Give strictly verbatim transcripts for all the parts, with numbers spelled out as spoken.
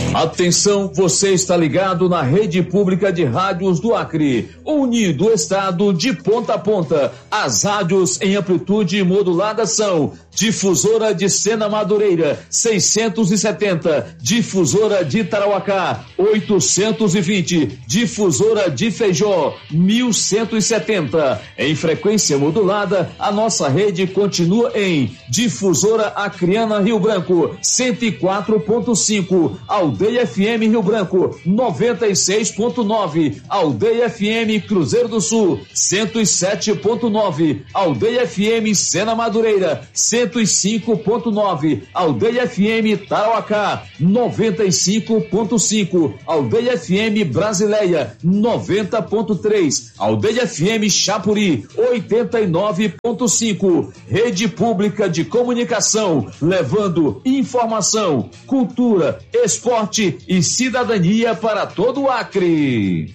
Atenção, você está ligado na rede pública de rádios do Acre, unido o estado de ponta a ponta. As rádios em amplitude modulada são Difusora de Sena Madureira, seiscentos e setenta, Difusora de Tarauacá, oitocentos e vinte, Difusora de Feijó, mil cento e setenta. Em frequência modulada, a nossa rede continua em Difusora Acreana Rio Branco, cento e quatro ponto cinco, Aldeia F M Rio Branco, noventa e seis ponto nove, Aldeia F M Cruzeiro do Sul, cento e sete ponto nove, Aldeia F M Sena Madureira, cento e cinco ponto nove, Aldeia F M Tarauacá, noventa e cinco ponto cinco, Aldeia F M Brasileia, noventa ponto três, Aldeia F M Chapuri, oitenta e nove ponto cinco, Rede Pública de Comunicação, levando informação, cultura, esporte e cidadania para todo o Acre.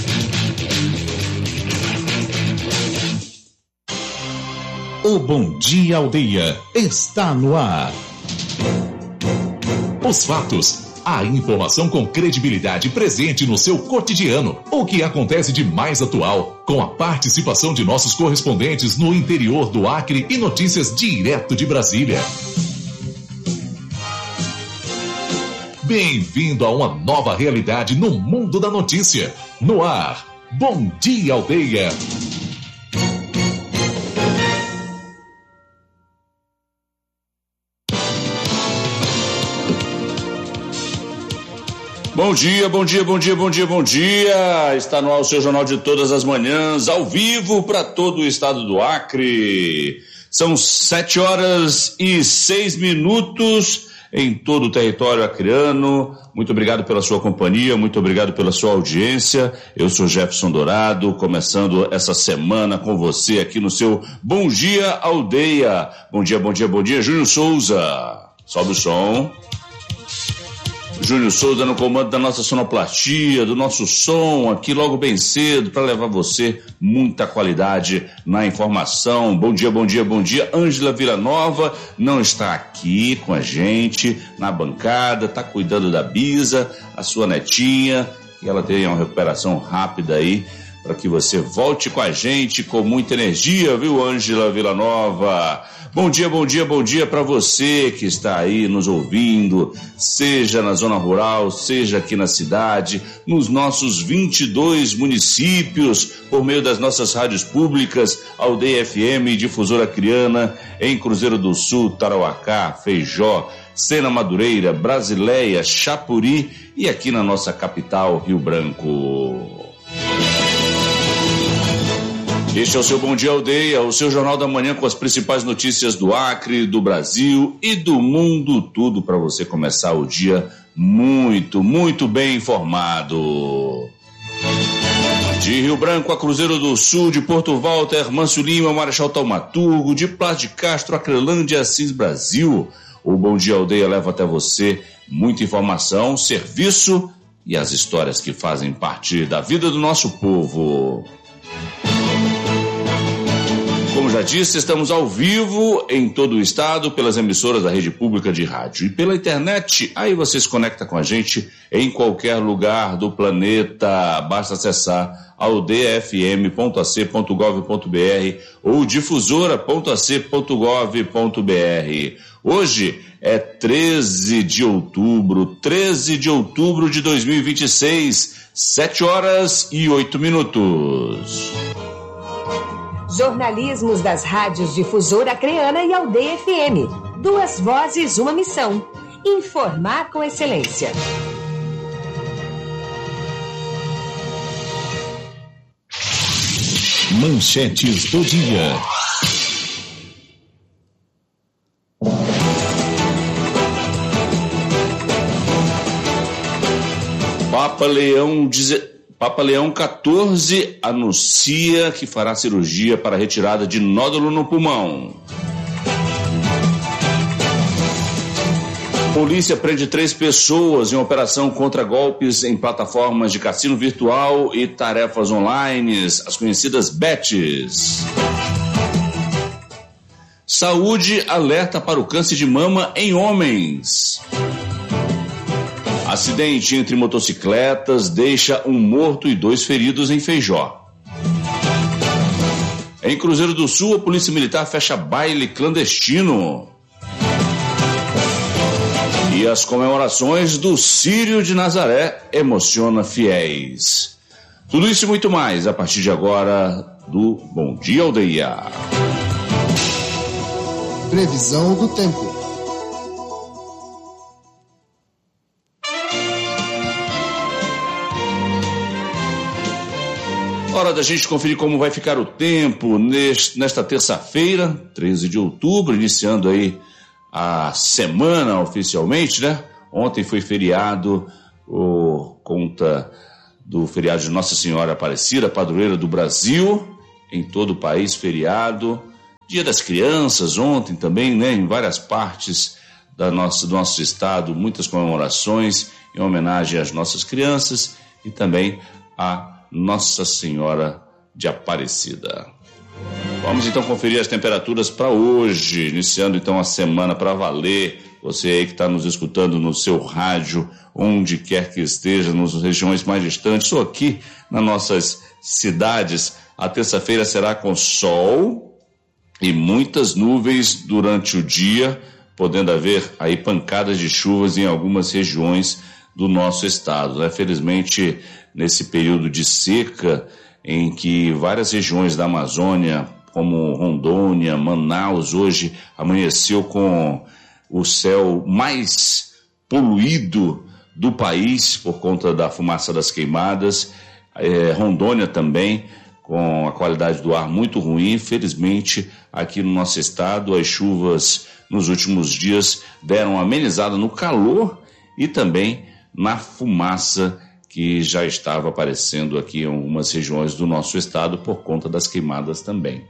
O Bom Dia Aldeia está no ar. Os fatos, a informação com credibilidade presente no seu cotidiano. O que acontece de mais atual, com a participação de nossos correspondentes no interior do Acre e notícias direto de Brasília. Bem-vindo a uma nova realidade no mundo da notícia. No ar, Bom Dia Aldeia. Bom dia, bom dia, bom dia, bom dia, bom dia. Está no ar o seu Jornal de Todas as Manhãs, ao vivo para todo o estado do Acre. São sete horas e seis minutos em todo o território acreano. Muito obrigado pela sua companhia, muito obrigado pela sua audiência. Eu sou Jefferson Dourado, começando essa semana com você aqui no seu Bom Dia Aldeia. Bom dia, bom dia, bom dia, Júnior Souza. Sobe o som. Júnior Souza no comando da nossa sonoplastia, do nosso som, aqui logo bem cedo, para levar você muita qualidade na informação. Bom dia, bom dia, bom dia. Ângela Villanova não está aqui com a gente na bancada, está cuidando da Bisa, a sua netinha, que ela tenha uma recuperação rápida aí, para que você volte com a gente com muita energia, viu, Ângela Villanova? Bom dia, bom dia, bom dia para você que está aí nos ouvindo, seja na zona rural, seja aqui na cidade, nos nossos vinte e dois municípios, por meio das nossas rádios públicas, Aldeia F M, Difusora Acreana, em Cruzeiro do Sul, Tarauacá, Feijó, Sena Madureira, Brasileia, Chapuri e aqui na nossa capital, Rio Branco. Este é o seu Bom Dia Aldeia, o seu Jornal da Manhã com as principais notícias do Acre, do Brasil e do mundo, tudo para você começar o dia muito, muito bem informado. De Rio Branco a Cruzeiro do Sul, de Porto Walter, Mâncio Lima, Marechal Taumaturgo, de Plas de Castro, Acrelândia, Assis Brasil, o Bom Dia Aldeia leva até você muita informação, serviço e as histórias que fazem parte da vida do nosso povo. Como já disse, estamos ao vivo em todo o estado pelas emissoras da rede pública de rádio e pela internet. Aí você se conecta com a gente em qualquer lugar do planeta. Basta acessar aldeia f m ponto a c ponto gov ponto b r ou difusora ponto a c ponto gov ponto b r. Hoje é treze de outubro, treze de outubro de dois mil e vinte e seis, sete horas e oito minutos. Jornalismos das rádios Difusora Acreana e Aldeia F M. Duas vozes, uma missão. Informar com excelência. Manchetes do dia. Papa Leão dezesseis. Papa Leão quatorze anuncia que fará cirurgia para retirada de nódulo no pulmão. Polícia prende três pessoas em operação contra golpes em plataformas de cassino virtual e tarefas online, as conhecidas bets. Saúde alerta para o câncer de mama em homens. Acidente entre motocicletas deixa um morto e dois feridos em Feijó. Em Cruzeiro do Sul, a Polícia Militar fecha baile clandestino. E as comemorações do Círio de Nazaré emociona fiéis. Tudo isso e muito mais a partir de agora do Bom Dia Aldeia. Previsão do tempo. Hora da gente conferir como vai ficar o tempo neste, nesta terça-feira, treze de outubro, iniciando aí a semana oficialmente, né? Ontem foi feriado por conta do feriado de Nossa Senhora Aparecida, padroeira do Brasil, em todo o país feriado. Dia das Crianças ontem também, né? Em várias partes da nossa, do nosso estado, muitas comemorações em homenagem às nossas crianças e também a Nossa Senhora de Aparecida. Vamos então conferir as temperaturas para hoje, iniciando então a semana para valer. Você aí que está nos escutando no seu rádio, onde quer que esteja, nas regiões mais distantes, ou aqui nas nossas cidades, a terça-feira será com sol e muitas nuvens durante o dia, podendo haver aí pancadas de chuvas em algumas regiões do nosso estado, né? Felizmente, nesse período de seca, em que várias regiões da Amazônia, como Rondônia, Manaus, hoje amanheceu com o céu mais poluído do país por conta da fumaça das queimadas. É, Rondônia também, com a qualidade do ar muito ruim. Infelizmente, aqui no nosso estado, as chuvas nos últimos dias deram uma amenizada no calor e também na fumaça que já estava aparecendo aqui em algumas regiões do nosso estado por conta das queimadas também.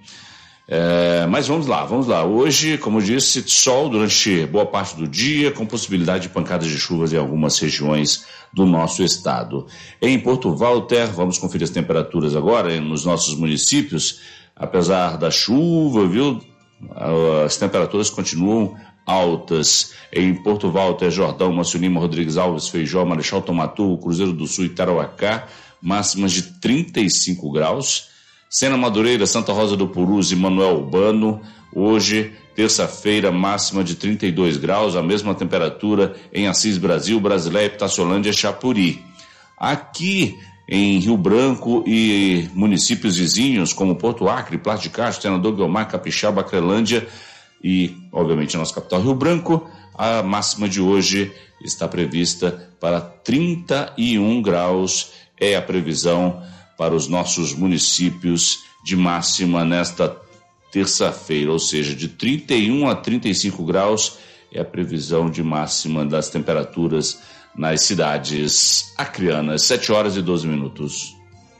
É, mas vamos lá, vamos lá. Hoje, como eu disse, sol durante boa parte do dia, com possibilidade de pancadas de chuvas em algumas regiões do nosso estado. Em Porto Walter, vamos conferir as temperaturas agora nos nossos municípios. Apesar da chuva, viu, as temperaturas continuam altas. Em Porto Walter, Jordão, Márcio Lima, Rodrigues Alves, Feijó, Marechal Tomatu, Cruzeiro do Sul e Tarauacá, máximas de trinta e cinco graus. Sena Madureira, Santa Rosa do Purus e Manuel Urbano, hoje, terça-feira, máxima de trinta e dois graus, a mesma temperatura em Assis Brasil, Brasileia, Pitaciolândia e Chapuri. Aqui em Rio Branco e municípios vizinhos, como Porto Acre, Plata de Castro, Senador Guilmar, Capixaba, Crelândia e, obviamente, a nossa capital Rio Branco, a máxima de hoje está prevista para trinta e um graus, é a previsão para os nossos municípios de máxima nesta terça-feira, ou seja, de trinta e um a trinta e cinco graus é a previsão de máxima das temperaturas nas cidades acreanas. sete horas e doze minutos.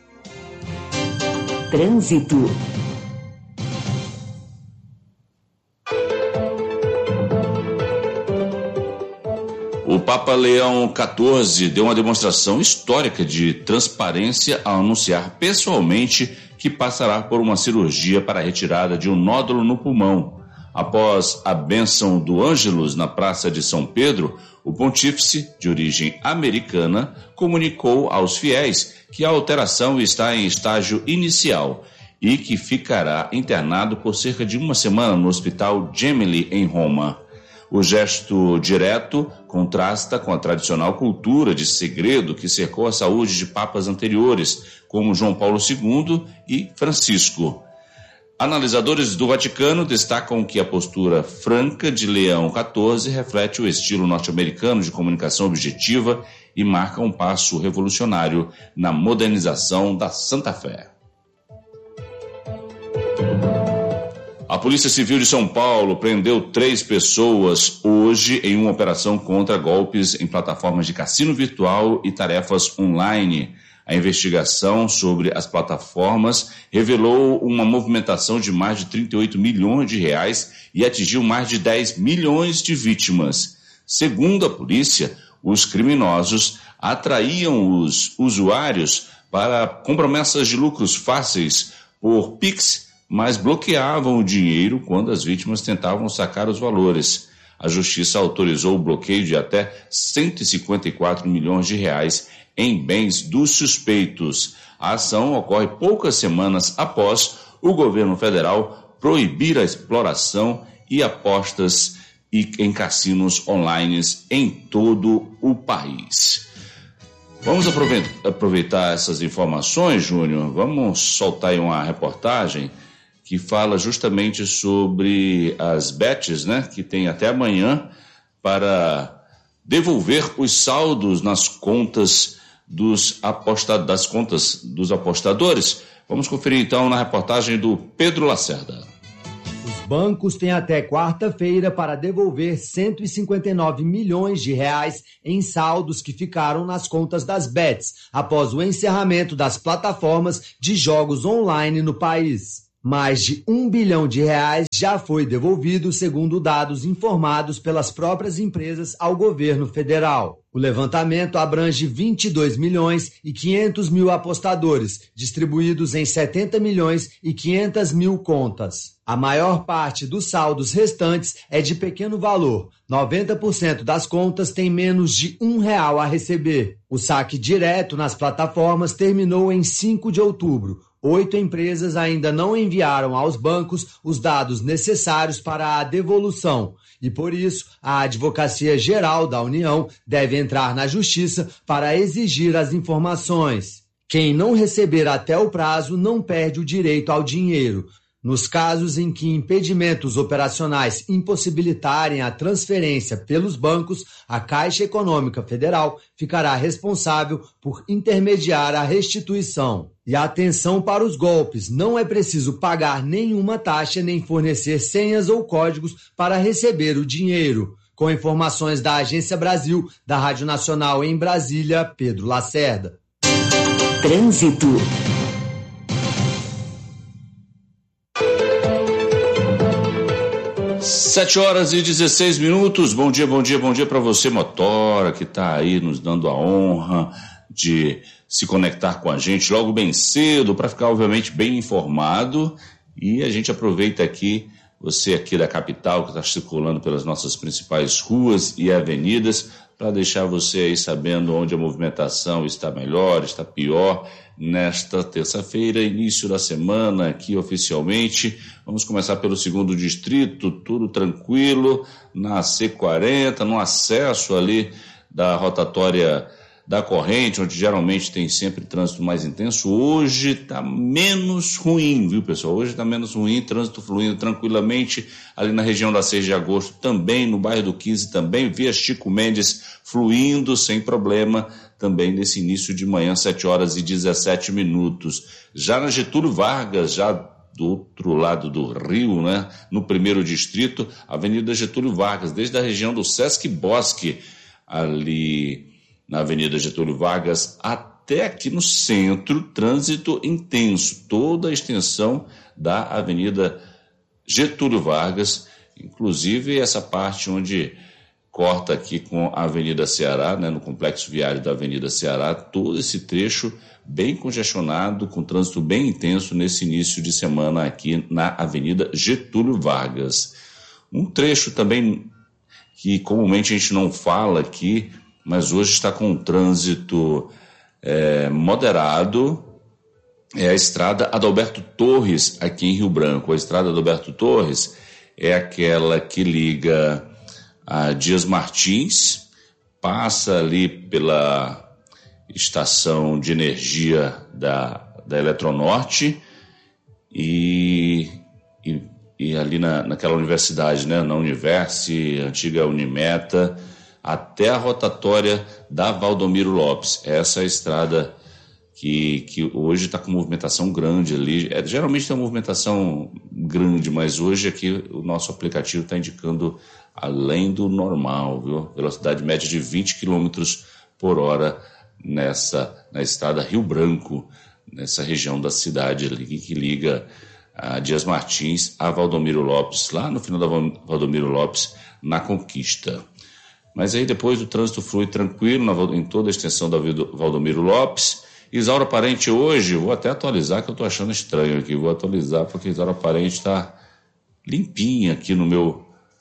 Trânsito. O Papa Leão quatorze deu uma demonstração histórica de transparência ao anunciar pessoalmente que passará por uma cirurgia para a retirada de um nódulo no pulmão. Após a bênção do Ângelus na Praça de São Pedro, o pontífice, de origem americana, comunicou aos fiéis que a alteração está em estágio inicial e que ficará internado por cerca de uma semana no Hospital Gemelli, em Roma. O gesto direto contrasta com a tradicional cultura de segredo que cercou a saúde de papas anteriores, como João Paulo segundo e Francisco. Analisadores do Vaticano destacam que a postura franca de Leão quatorze reflete o estilo norte-americano de comunicação objetiva e marca um passo revolucionário na modernização da Santa Fé. A Polícia Civil de São Paulo prendeu três pessoas hoje em uma operação contra golpes em plataformas de cassino virtual e tarefas online. A investigação sobre as plataformas revelou uma movimentação de mais de trinta e oito milhões de reais e atingiu mais de dez milhões de vítimas. Segundo a polícia, os criminosos atraíam os usuários para com promessas de lucros fáceis por Pix, mas bloqueavam o dinheiro quando as vítimas tentavam sacar os valores. a Justiça autorizou o bloqueio de até cento e cinquenta e quatro milhões de reais em bens dos suspeitos. A ação ocorre poucas semanas após o governo federal proibir a exploração e apostas em cassinos online em todo o país. Vamos aproveitar essas informações, Júnior. Vamos soltar aí uma reportagem que fala justamente sobre as bets, né, que tem até amanhã para devolver os saldos nas contas dos aposta, das contas dos apostadores. Vamos conferir então na reportagem do Pedro Lacerda. Os bancos têm até quarta-feira para devolver cento e cinquenta e nove milhões de reais em saldos que ficaram nas contas das bets após o encerramento das plataformas de jogos online no país. Mais de um bilhão de reais já foi devolvido, segundo dados informados pelas próprias empresas ao governo federal. O levantamento abrange vinte e dois milhões e quinhentos mil apostadores, distribuídos em setenta milhões e quinhentas mil contas. A maior parte dos saldos restantes é de pequeno valor. noventa por cento das contas tem menos de um real a receber. O saque direto nas plataformas terminou em cinco de outubro. Oito empresas ainda não enviaram aos bancos os dados necessários para a devolução e, por isso, a Advocacia Geral da União deve entrar na Justiça para exigir as informações. Quem não receber até o prazo não perde o direito ao dinheiro. Nos casos em que impedimentos operacionais impossibilitarem a transferência pelos bancos, a Caixa Econômica Federal ficará responsável por intermediar a restituição. E atenção para os golpes, não é preciso pagar nenhuma taxa nem fornecer senhas ou códigos para receber o dinheiro. Com informações da Agência Brasil, da Rádio Nacional em Brasília, Pedro Lacerda. Trânsito. Sete horas e dezesseis minutos. Bom dia, bom dia, bom dia para você, motora, que está aí nos dando a honra de se conectar com a gente logo bem cedo para ficar, obviamente, bem informado. E a gente aproveita aqui, você aqui da capital que está circulando pelas nossas principais ruas e avenidas, para deixar você aí sabendo onde a movimentação está melhor, está pior. Nesta terça-feira, início da semana aqui oficialmente, vamos começar pelo segundo distrito, tudo tranquilo, na C quarenta, no acesso ali da rotatória da corrente, onde geralmente tem sempre trânsito mais intenso. Hoje está menos ruim, viu, pessoal? Hoje está menos ruim, trânsito fluindo tranquilamente ali na região da seis de agosto, também no bairro do quinze, também via Chico Mendes fluindo sem problema, também nesse início de manhã, sete horas e dezessete minutos. Já na Getúlio Vargas, já do outro lado do Rio, né, no primeiro distrito, Avenida Getúlio Vargas, desde a região do Sesc Bosque, ali na Avenida Getúlio Vargas, até aqui no centro, trânsito intenso, toda a extensão da Avenida Getúlio Vargas, inclusive essa parte onde corta aqui com a Avenida Ceará, né, no complexo viário da Avenida Ceará, todo esse trecho bem congestionado, com trânsito bem intenso nesse início de semana aqui na Avenida Getúlio Vargas. Um trecho também que comumente a gente não fala aqui, mas hoje está com um trânsito é, moderado, é a estrada Adalberto Torres, aqui em Rio Branco. A estrada Adalberto Torres é aquela que liga a Dias Martins, passa ali pela estação de energia da, da Eletronorte e, e, e ali na, naquela universidade, né, na Universi, antiga Unimeta, até a rotatória da Valdomiro Lopes. Essa é a estrada que, que hoje está com movimentação grande ali. É, geralmente tem uma movimentação grande, mas hoje aqui o nosso aplicativo está indicando além do normal, viu? Velocidade média de vinte quilômetros por hora nessa, na estrada Rio Branco, nessa região da cidade ali, que liga a Dias Martins a Valdomiro Lopes, lá no final da Valdomiro Lopes, na Conquista. Mas aí depois o trânsito flui tranquilo na, em toda a extensão da Valdomiro Lopes. Isaura Parente hoje, vou até atualizar, que eu estou achando estranho aqui, vou atualizar porque Isaura Parente está limpinha aqui no meu,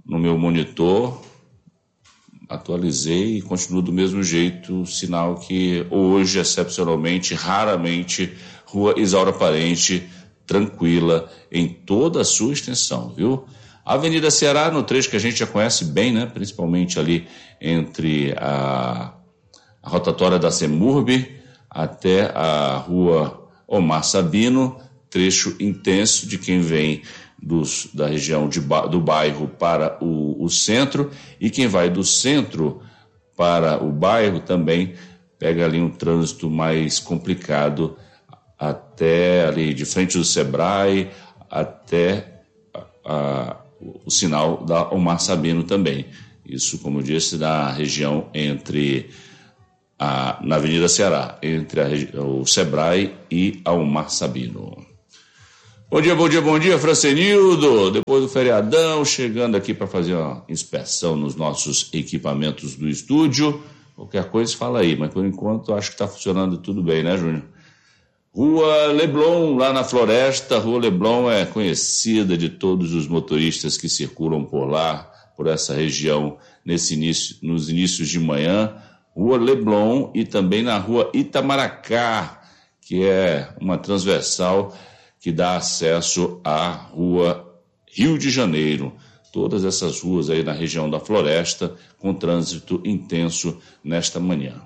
no meu monitor, atualizei e continua do mesmo jeito, sinal que hoje, excepcionalmente, raramente, Rua Isaura Parente, tranquila em toda a sua extensão, viu? Avenida Ceará, no trecho que a gente já conhece bem, né? Principalmente ali entre a, a rotatória da Semurb até a Rua Omar Sabino, trecho intenso de quem vem dos, da região de, do bairro para o, o centro, e quem vai do centro para o bairro também pega ali um trânsito mais complicado até ali de frente do Sebrae até a, a, o sinal da Omar Sabino também. Isso, como eu disse, na região entre a, na Avenida Ceará, entre a, o Sebrae e a Omar Sabino. Bom dia, bom dia, bom dia, Francenildo. Depois do feriadão, chegando aqui para fazer uma inspeção nos nossos equipamentos do estúdio. Qualquer coisa, fala aí, mas por enquanto acho que está funcionando tudo bem, né, Júnior? Rua Leblon, lá na Floresta. Rua Leblon é conhecida de todos os motoristas que circulam por lá, por essa região, nesse início, nos inícios de manhã. Rua Leblon e também na Rua Itamaracá, que é uma transversal que dá acesso à Rua Rio de Janeiro. Todas essas ruas aí na região da Floresta, com trânsito intenso nesta manhã.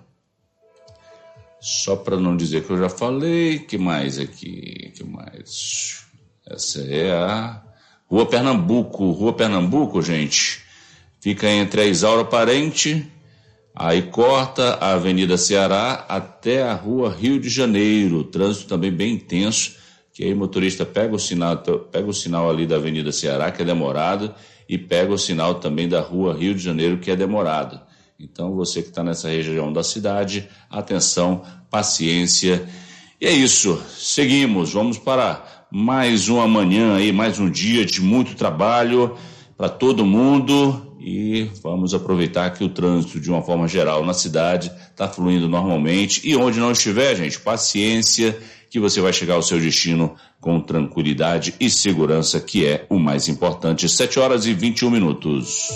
Só para não dizer que eu já falei, que mais aqui? Que mais? Essa é a Rua Pernambuco. Rua Pernambuco, gente, fica entre a Isaura Parente, aí corta a Avenida Ceará até a Rua Rio de Janeiro. Trânsito também bem intenso, que aí o motorista pega o sinal, pega o sinal ali da Avenida Ceará, que é demorado, e pega o sinal também da Rua Rio de Janeiro, que é demorado. Então, você que está nessa região da cidade, atenção, paciência. E é isso, seguimos, vamos para mais uma manhã aí, mais um dia de muito trabalho para todo mundo, e vamos aproveitar que o trânsito, de uma forma geral, na cidade está fluindo normalmente, e onde não estiver, gente, paciência, que você vai chegar ao seu destino com tranquilidade e segurança, que é o mais importante. sete horas e vinte e um minutos.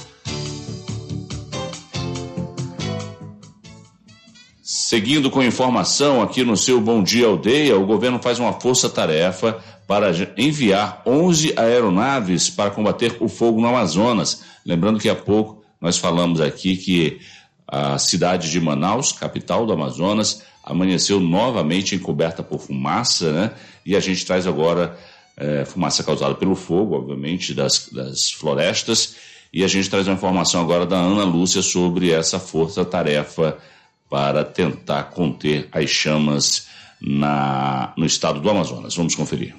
Seguindo com informação aqui no seu Bom Dia Aldeia, o governo faz uma força-tarefa para enviar onze aeronaves para combater o fogo no Amazonas. Lembrando que há pouco nós falamos aqui que a cidade de Manaus, capital do Amazonas, amanheceu novamente encoberta por fumaça, né? E a gente traz agora é, fumaça causada pelo fogo, obviamente, das, das florestas. E a gente traz uma informação agora da Ana Lúcia sobre essa força-tarefa para tentar conter as chamas na, no estado do Amazonas. Vamos conferir.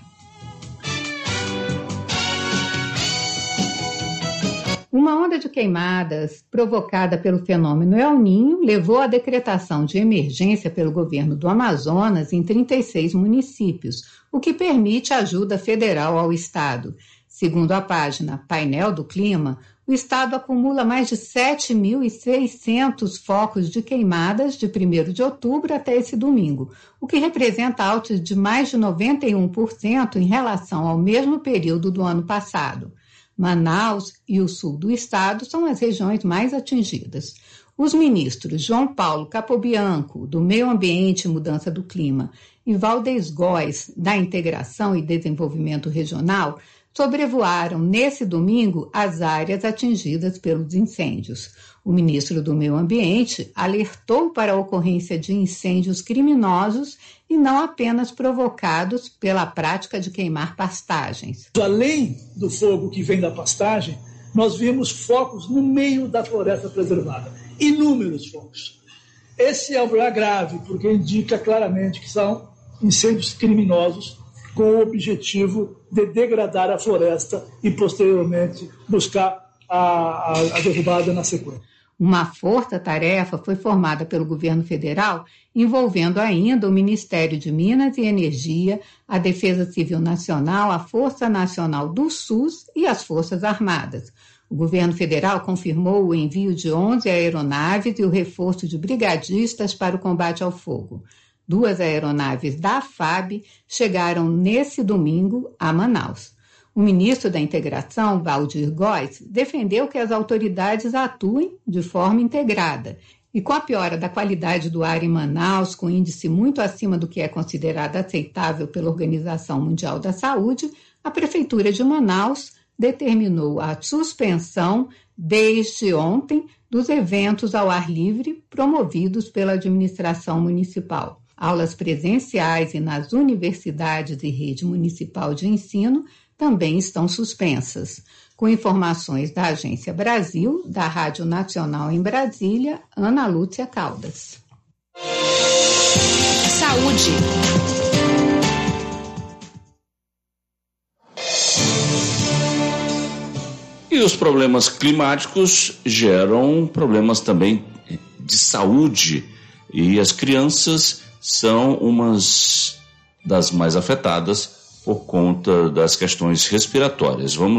Uma onda de queimadas provocada pelo fenômeno El Niño levou à decretação de emergência pelo governo do Amazonas em trinta e seis municípios, o que permite ajuda federal ao estado. Segundo a página Painel do Clima, o estado acumula mais de sete mil e seiscentos focos de queimadas de primeiro de outubro até esse domingo, o que representa alta de mais de noventa e um por cento em relação ao mesmo período do ano passado. Manaus e o sul do estado são as regiões mais atingidas. Os ministros João Paulo Capobianco, do Meio Ambiente e Mudança do Clima, e Valdez Góes, da Integração e Desenvolvimento Regional, sobrevoaram nesse domingo as áreas atingidas pelos incêndios. O ministro do Meio Ambiente alertou para a ocorrência de incêndios criminosos e não apenas provocados pela prática de queimar pastagens. Além do fogo que vem da pastagem, nós vimos focos no meio da floresta preservada, inúmeros focos. Esse é um lugar grave, porque indica claramente que são incêndios criminosos com o objetivo de degradar a floresta e, posteriormente, buscar a, a, a derrubada na sequência. Uma força-tarefa foi formada pelo governo federal, envolvendo ainda o Ministério de Minas e Energia, a Defesa Civil Nacional, a Força Nacional do SUS e as Forças Armadas. O governo federal confirmou o envio de onze aeronaves e o reforço de brigadistas para o combate ao fogo. Duas aeronaves da F A B chegaram nesse domingo a Manaus. O ministro da Integração, Valdir Góes, defendeu que as autoridades atuem de forma integrada. E com a piora da qualidade do ar em Manaus, com índice muito acima do que é considerado aceitável pela Organização Mundial da Saúde, a Prefeitura de Manaus determinou a suspensão, desde ontem, dos eventos ao ar livre promovidos pela administração municipal. Aulas presenciais e nas universidades e rede municipal de ensino também estão suspensas. Com informações da Agência Brasil, da Rádio Nacional em Brasília, Ana Lúcia Caldas. Saúde. E os problemas climáticos geram problemas também de saúde. E as crianças são umas das mais afetadas por conta das questões respiratórias. Vamos